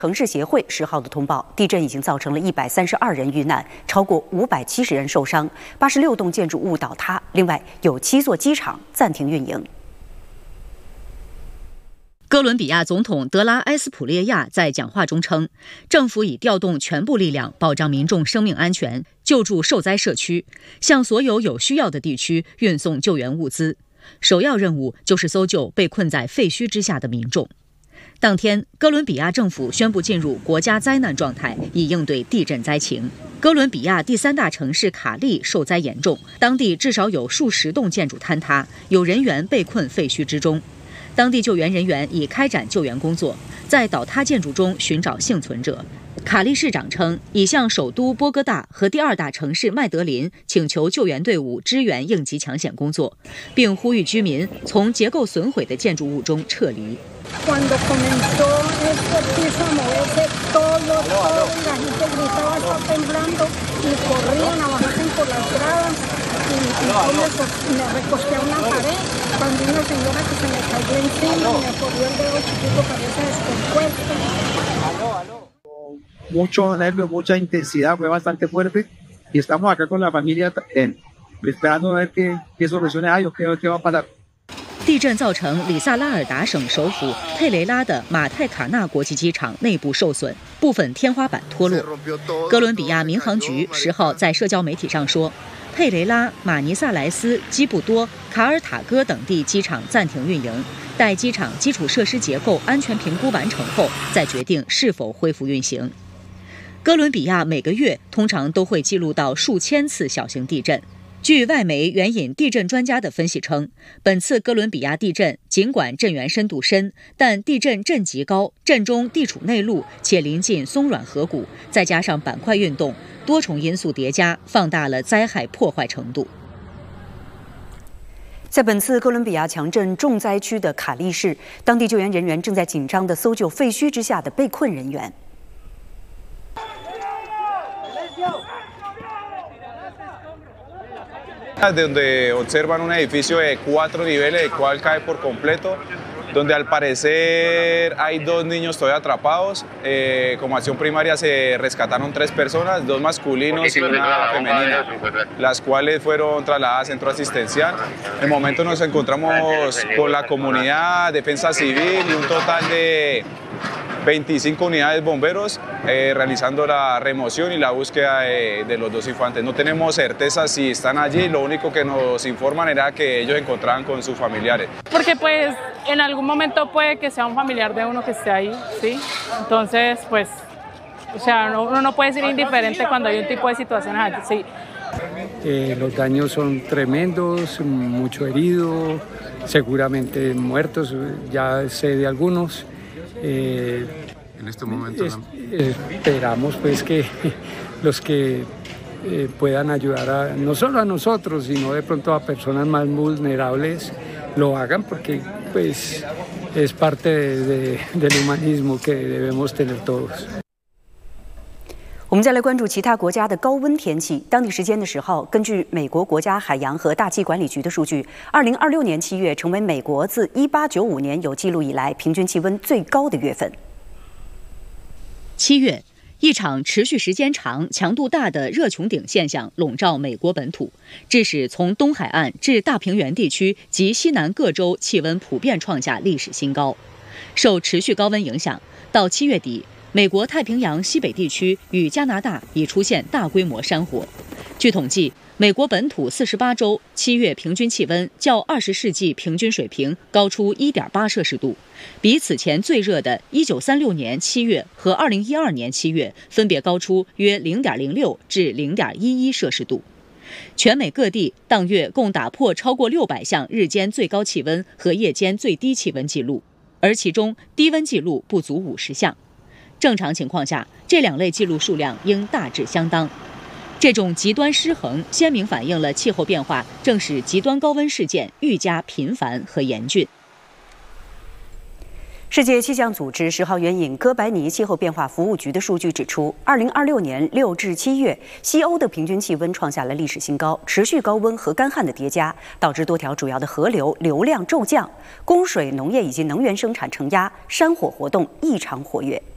城市协会10号的通报，地震已经造成了132人遇难，超过570人受伤，86栋建筑物倒塌，另外有7座机场暂停运营。 哥伦比亚总统德拉埃斯普列亚在讲话中称，政府已调动全部力量保障民众生命安全，救助受灾社区，向所有有需要的地区运送救援物资。首要任务就是搜救被困在废墟之下的民众。当天，哥伦比亚政府宣布进入国家灾难状态，以应对地震灾情。哥伦比亚第3大城市卡利受灾严重，当地至少有数十栋建筑坍塌，有人员被困废墟之中。当地救援人员已开展救援工作，在倒塌建筑中寻找幸存者。卡利市长称，已向首都波哥大和第2大城市麦德林请求救援队伍支援应急抢险工作，并呼吁居民从结构损毁的建筑物中撤离。 Cuando comenzó este piso a moverse, toda la gente gritaba, está temblando, y corrían a bajarse por las gradas, y me recosté a una pared, cuando una señora que se me cayó encima, me corrió el dedo chiquito, parece descompuesto. Mucho nervio, mucha intensidad, fue bastante fuerte, y estamos acá con la familia esperando a ver qué soluciones hay o qué va a pasar. 地震造成里萨拉尔达省首府佩雷拉的马泰卡纳国际机场内部受损，部分天花板脱落。哥伦比亚民航局10号在社交媒体上说，佩雷拉、马尼萨莱斯、基布多、卡尔塔戈等地机场暂停运营，待机场基础设施结构安全评估完成后，再决定是否恢复运行。哥伦比亚每个月通常都会记录到数千次小型地震。据外媒援引地震专家的分析称，本次哥伦比亚地震尽管震源深度深，但地震震级高，震中地处内陆且临近松软河谷，再加上板块运动，多重因素叠加，放大了灾害破坏程度。 在本次哥伦比亚强震重灾区的卡利市，当地救援人员正在紧张地搜救废墟之下的被困人员。 Donde observan un edificio de 4 niveles, el cual cae por completo, donde al parecer hay 2 niños todavía atrapados. Como acción primaria se rescataron 3 personas, 2 masculinos y una femenina, las cuales fueron trasladadas a centro asistencial. En el momento nos encontramos con la comunidad, defensa civil y un total de 25 unidades bomberos realizando la remoción y la búsqueda de los 2 infantes. No tenemos certeza si están allí, lo único que nos informan era que ellos se encontraban con sus familiares. Porque pues en algún momento puede que sea un familiar de uno que esté ahí, ¿sí? Entonces pues, o sea, uno no puede ser indiferente cuando hay un tipo de situaciones así. Los daños son tremendos, mucho herido, seguramente muertos, ya sé de algunos. En este momento esperamos pues que los que puedan ayudar no solo a nosotros, sino de pronto a personas más vulnerables lo hagan, porque pues es parte del humanismo que debemos tener todos。 我们再来关注其他国家的高温天气。当地时间的10号，根据美国国家海洋和大气管理局的数据，2026年7月成为美国自1895年有记录以来平均气温最高的月份。 7月，一场持续时间长、强度大的热穹顶现象笼罩美国本土，致使从东海岸至大平原地区及西南各州气温普遍创下历史新高。受持续高温影响，到7月底，美国太平洋西北地区与加拿大已出现大规模山火。据统计，美国本土48州7月平均气温较20世纪平均水平高出1.8摄氏度，比此前最热的1936年7月和2012年7月分别高出约0.06至0.11摄氏度。全美各地当月共打破超过600项日间最高气温和夜间最低气温记录，而其中低温记录不足50项。正常情况下，这2类记录数量应大致相当。这种极端失衡鲜明反映了气候变化正使极端高温事件愈加频繁和严峻。 世界气象组织10号援引哥白尼气候变化服务局的数据指出，2026年6至7月，西欧的平均气温创下了历史新高，持续高温和干旱的叠加，导致多条主要的河流流量骤降，供水、农业以及能源生产承压，山火活动异常活跃。